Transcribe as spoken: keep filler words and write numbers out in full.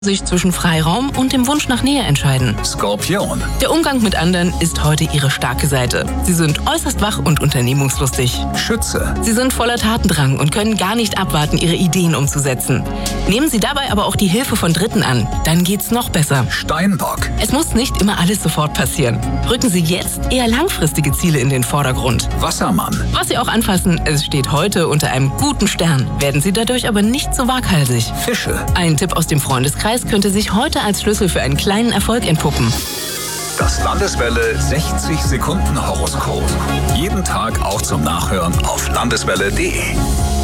sich zwischen Freiraum und dem Wunsch nach Nähe entscheiden. Skorpion. Der Umgang mit anderen ist heute ihre starke Seite. Sie sind äußerst wach und unternehmungslustig. Schütze. Sie sind voller Tatendrang und können gar nicht abwarten, ihre Ideen umzusetzen. Nehmen Sie dabei aber auch die Hilfe von Dritten an, dann geht's noch besser. Steinbock. Es muss nicht immer alles sofort passieren. Rücken Sie jetzt eher langfristige Ziele in den Vordergrund. Wassermann. Was Sie auch anfassen, es steht heute unter einem guten Stern. Werden Sie dadurch aber nicht so waghalsig. Fische. Ein Tipp aus dem Freundeskreis könnte sich heute als Schlüssel für einen kleinen Erfolg entpuppen. Das Landeswelle sechzig Sekunden Horoskop. Jeden Tag auch zum Nachhören auf landeswelle punkt de.